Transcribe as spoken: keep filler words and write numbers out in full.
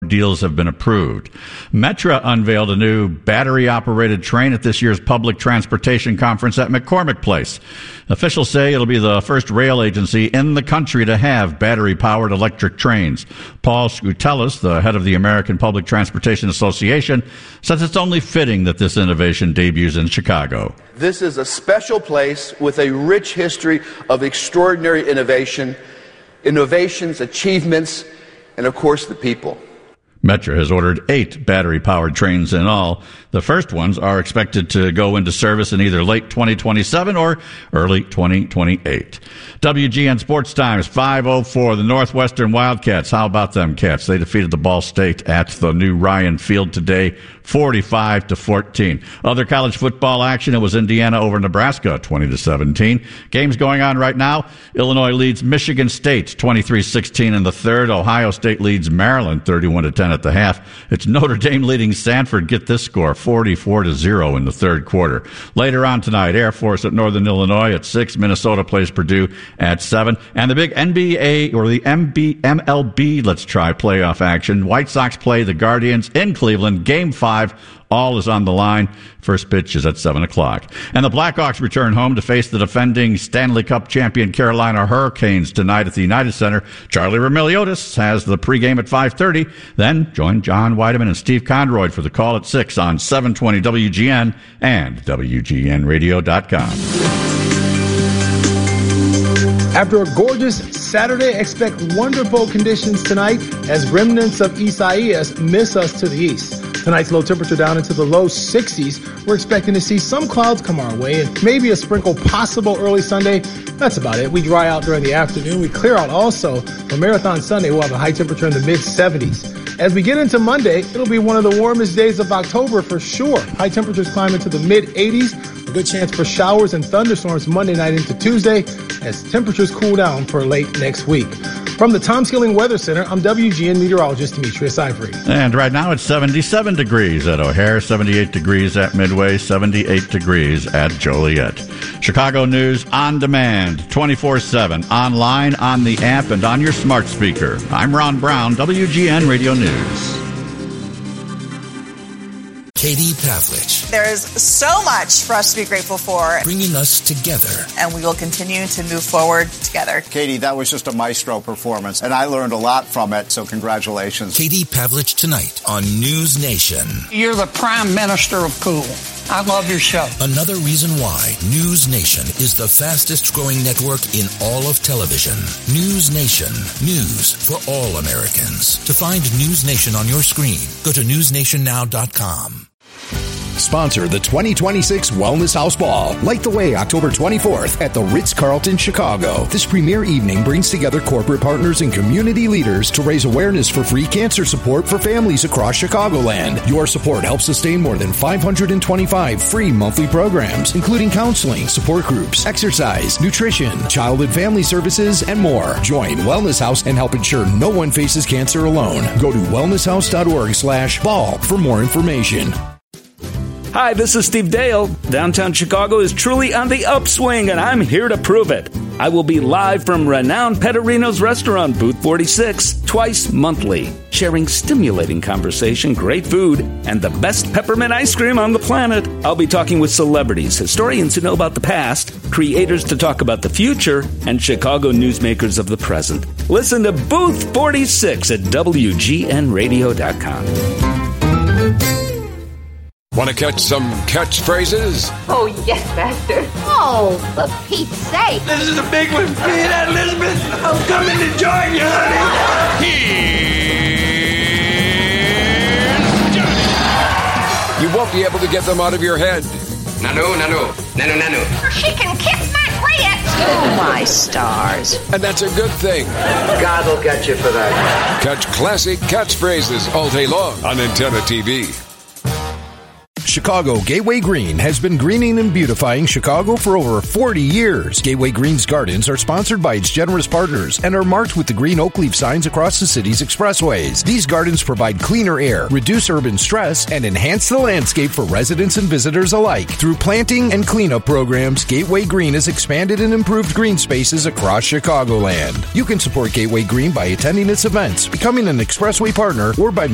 deals have been approved. Metra unveiled a new battery-operated train at this year's Public Transportation Conference at McCormick Place. Officials say it'll be the first rail agency in the country to have battery-powered electric trains. Paul Skoutelis, the head of the American Public Transportation Association, says it's only fitting that this innovation debuts in Chicago. This is a special place with a rich history of extraordinary innovation, innovations, achievements, and of course the people. Metra has ordered eight battery-powered trains in all. The first ones are expected to go into service in either late twenty twenty-seven or early twenty twenty-eight. W G N Sports Times, five oh four, the Northwestern Wildcats. How about them Cats? They defeated the Ball State at the new Ryan Field today, forty-five to fourteen. Other college football action, it was Indiana over Nebraska, twenty to seventeen. Games going on right now. Illinois leads Michigan State, twenty-three sixteen in the third. Ohio State leads Maryland, thirty-one to ten at the half. It's Notre Dame leading Sanford. Get this score, forty-four to zero in the third quarter. Later on tonight, Air Force at Northern Illinois at six. Minnesota plays Purdue at seven. And the big N B A, or the M B, M L B, let's try playoff action. White Sox play the Guardians in Cleveland, game five. All is on the line. First pitch is at seven o'clock. And the Blackhawks return home to face the defending Stanley Cup champion Carolina Hurricanes tonight at the United Center. Charlie Remiliotis has the pregame at five thirty. Then join John Weideman and Steve Conroy for the call at six on seven twenty W G N and W G N radio dot com. After a gorgeous Saturday, expect wonderful conditions tonight as remnants of Isaias miss us to the east. Tonight's low temperature down into the low sixties. We're expecting to see some clouds come our way and maybe a sprinkle possible early Sunday. That's about it. We dry out during the afternoon. We clear out also. For Marathon Sunday, we'll have a high temperature in the mid seventies. As we get into Monday, it'll be one of the warmest days of October for sure. High temperatures climb into the mid eighties. A good chance for showers and thunderstorms Monday night into Tuesday as temperatures cool down for late next week. From the Tom Skilling Weather Center, I'm W G N meteorologist Demetrius Ivory. And right now it's seventy-seven degrees at O'Hare, seventy-eight degrees at Midway, seventy-eight degrees at Joliet. Chicago News on demand, twenty-four seven, online, on the app, and on your smart speaker. I'm Ron Brown, W G N Radio News. Katie Pavlich. There is so much for us to be grateful for. Bringing us together. And we will continue to move forward together. Katie, that was just a maestro performance, and I learned a lot from it, so congratulations. Katie Pavlich tonight on News Nation. You're the prime minister of cool. I love your show. Another reason why News Nation is the fastest growing network in all of television. News Nation. News for all Americans. To find News Nation on your screen, go to news nation now dot com. Sponsor the twenty twenty-six Wellness House Ball. Light the way October twenty-fourth at the Ritz-Carlton, Chicago. This premier evening brings together corporate partners and community leaders to raise awareness for free cancer support for families across Chicagoland. Your support helps sustain more than five hundred twenty-five free monthly programs, including counseling, support groups, exercise, nutrition, child and family services, and more. Join Wellness House and help ensure no one faces cancer alone. Go to wellness house dot org slash ball for more information. Hi, this is Steve Dale. Downtown Chicago is truly on the upswing, and I'm here to prove it. I will be live from renowned Petterino's restaurant, Booth forty-six, twice monthly, sharing stimulating conversation, great food, and the best peppermint ice cream on the planet. I'll be talking with celebrities, historians who know about the past, creators to talk about the future, and Chicago newsmakers of the present. Listen to Booth forty-six at W G N radio dot com. Want to catch some catchphrases? Oh, yes, Master. Oh, for Pete's sake. This is a big one. Hey, that Elizabeth, I'm coming to join you, honey. Here's Johnny. You won't be able to get them out of your head. Nanu, nanu, nanu, nanu. She can kiss my clit. Oh, my stars. And that's a good thing. God will get you for that. Catch classic catchphrases all day long on Antenna T V. Chicago Gateway Green has been greening and beautifying Chicago for over forty years. Gateway Green's gardens are sponsored by its generous partners and are marked with the green oak leaf signs across the city's expressways. These gardens provide cleaner air, reduce urban stress, and enhance the landscape for residents and visitors alike. Through planting and cleanup programs, Gateway Green has expanded and improved green spaces across Chicagoland. You can support Gateway Green by attending its events, becoming an expressway partner, or by